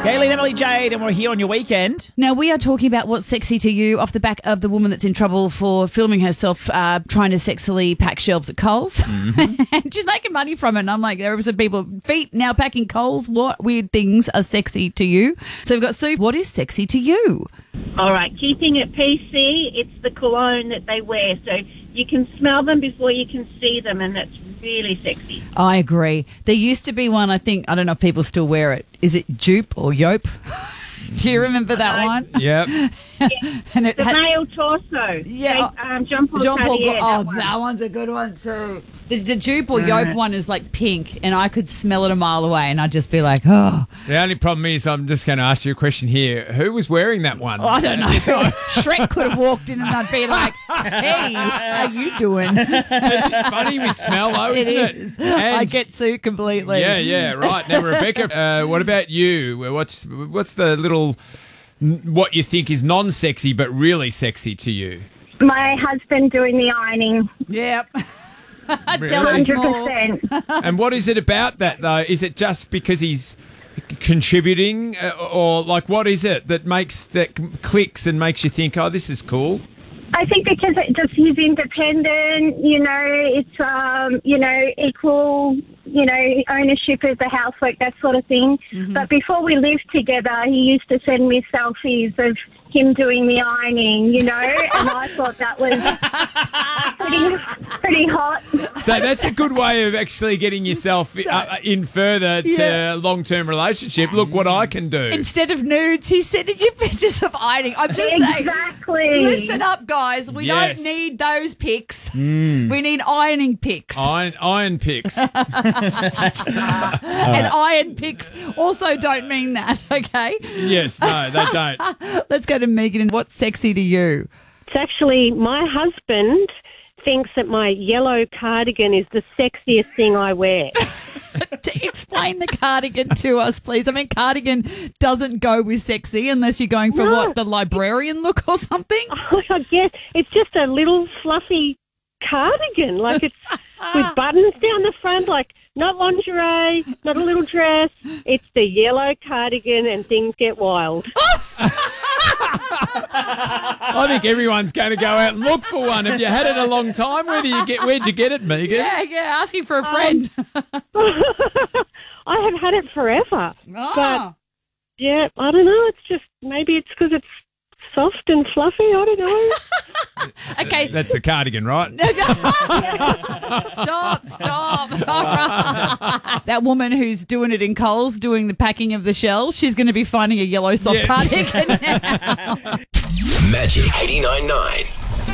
Gaylene, Emily, Jade, and we're here on your weekend. Now, we are talking about what's sexy to you off the back of the woman that's in trouble for filming herself trying to sexily pack shelves at Coles. Mm-hmm. And she's making money from it. And I'm like, there are some people, feet now packing Coles. What weird things are sexy to you? So we've got Sue. What is sexy to you? All right, keeping it PC, it's the cologne that they wear. So you can smell them before you can see them, and that's really sexy. I agree. There used to be one, I don't know if people still wear it. Is it Jupe or Yope? Do you remember that one? Yep. And the male torso. Yeah. Jean-Paul Gaultier, that one's a good one too. The Jupe or Yope one is like pink, and I could smell it a mile away, and I'd just be like, oh. The only problem is, I'm just going to ask you a question here. Who was wearing that one? Oh, I don't know. Shrek could have walked in, and I'd be like, hey, how you doing? It's funny with smell, though, isn't it? Is. And I get Sue completely. Yeah, right. Now, Rebecca, what about you? What's the little, what you think is non-sexy but really sexy to you? My husband doing the ironing. Yep. Really? Tell us more. 100%. And what is it about that, though? Is it just because he's contributing, or like what is it that clicks and makes you think, oh, this is cool? I think because he's independent, it's, equal, ownership of the housework, that sort of thing. Mm-hmm. But before we lived together, he used to send me selfies of him doing the ironing, and I thought that was pretty hot. So that's a good way of actually getting yourself in further to a long-term relationship. Look what I can do. Instead of nudes, he's sending you pictures of ironing. I'm just saying. Exactly. Listen up, guys. We don't need those pics. We need ironing pics. Iron pics. And iron pics also don't mean that, okay? Yes, no, they don't. Let's go to Megan. What's sexy to you? It's actually my husband thinks that my yellow cardigan is the sexiest thing I wear. Explain the cardigan to us, please. I mean, cardigan doesn't go with sexy unless you're going for the librarian look or something? I guess it's just a little fluffy cardigan. Like it's with buttons down the front, like not lingerie, not a little dress. It's the yellow cardigan and things get wild. I think everyone's going to go out and look for one. Have you had it a long time? Where'd you get it, Megan? Yeah, asking for a friend. I have had it forever. Oh. But, yeah, I don't know. It's just, maybe it's because it's soft and fluffy. I don't know. Okay. That's the cardigan, right? Stop. All right. That woman who's doing it in Coles, doing the packing of the shells, she's going to be finding a yellow soft cardigan now. Magic 89.9.